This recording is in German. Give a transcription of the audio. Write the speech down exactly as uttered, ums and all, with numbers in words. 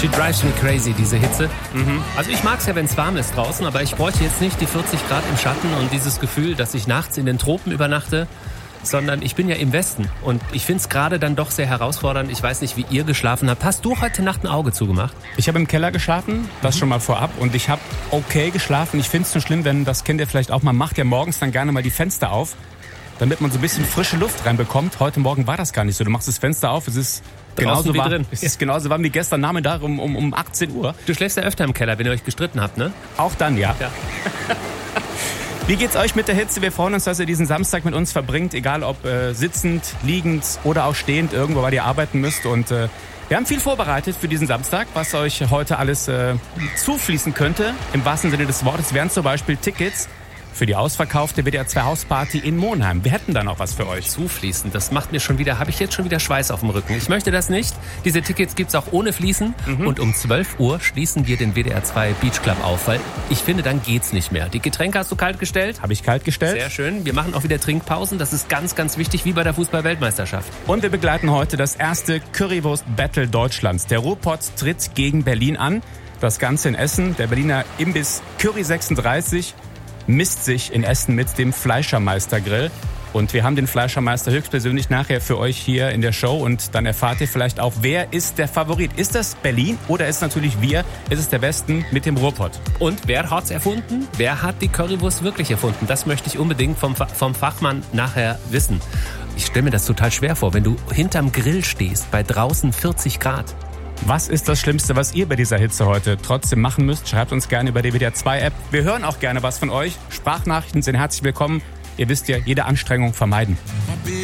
She drives me crazy, diese Hitze. Mhm. Also ich mag's ja, wenn es warm ist draußen, aber ich bräuchte jetzt nicht die vierzig Grad im Schatten und dieses Gefühl, dass ich nachts in den Tropen übernachte, sondern ich bin ja im Westen und ich find's gerade dann doch sehr herausfordernd. Ich weiß nicht, wie ihr geschlafen habt. Hast du heute Nacht ein Auge zugemacht? Ich habe im Keller geschlafen, das Mhm. schon mal vorab. Und ich habe okay geschlafen. Ich finde es nur schlimm, wenn, das kennt ihr vielleicht auch, man macht ja morgens dann gerne mal die Fenster auf, damit man so ein bisschen frische Luft reinbekommt. Heute Morgen war das gar nicht so. Du machst das Fenster auf, es ist genauso wie warm, drin. es ist genauso warm wie gestern Nachmittag um, um, um achtzehn Uhr. Du schläfst ja öfter im Keller, wenn ihr euch gestritten habt, ne? Auch dann, ja. Ja. Wie geht's euch mit der Hitze? Wir freuen uns, dass ihr diesen Samstag mit uns verbringt, egal ob äh, sitzend, liegend oder auch stehend, irgendwo, weil ihr arbeiten müsst. Und äh, wir haben viel vorbereitet für diesen Samstag, was euch heute alles äh, zufließen könnte. Im wahrsten Sinne des Wortes wären zum Beispiel Tickets für die ausverkaufte W D R zwei Hausparty in Monheim. Wir hätten da noch was für euch. Zufließen, das macht mir schon wieder, habe ich jetzt schon wieder Schweiß auf dem Rücken. Ich möchte das nicht. Diese Tickets gibt's auch ohne Fließen. Mhm. Und um zwölf Uhr schließen wir den W D R zwei Beach Club auf, weil ich finde, dann geht's nicht mehr. Die Getränke hast du kalt gestellt? Habe ich kalt gestellt. Sehr schön. Wir machen auch wieder Trinkpausen. Das ist ganz, ganz wichtig, wie bei der Fußball-Weltmeisterschaft. Und wir begleiten heute das erste Currywurst-Battle Deutschlands. Der Ruhrpott tritt gegen Berlin an. Das Ganze in Essen. Der Berliner Imbiss Curry sechsunddreißig misst sich in Essen mit dem Fleischermeister-Grill. Und wir haben den Fleischermeister höchstpersönlich nachher für euch hier in der Show. Und dann erfahrt ihr vielleicht auch, wer ist der Favorit. Ist das Berlin oder ist natürlich wir? Ist es der Westen mit dem Ruhrpott? Und wer hat's erfunden? Wer hat die Currywurst wirklich erfunden? Das möchte ich unbedingt vom, vom Fachmann nachher wissen. Ich stelle mir das total schwer vor, wenn du hinterm Grill stehst, bei draußen vierzig Grad. Was ist das Schlimmste, was ihr bei dieser Hitze heute trotzdem machen müsst? Schreibt uns gerne über die W D R zwei App. Wir hören auch gerne was von euch. Sprachnachrichten sind herzlich willkommen. Ihr wisst ja, jede Anstrengung vermeiden.